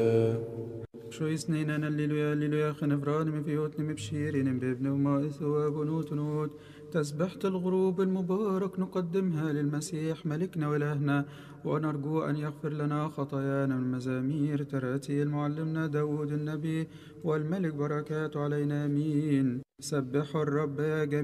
شو يسنينا الليلويا الليلويا خنفران من فيوتن مبشيرين بابن وما ثواب ونوت نوت. تسبحة الغروب المبارك نقدمها للمسيح ملكنا ولهنا، ونرجو أن يغفر لنا خطايانا من مزامير تراتيل معلمنا داود النبي والملك بركات علينا. آمين. سبحوا الرب يا جميع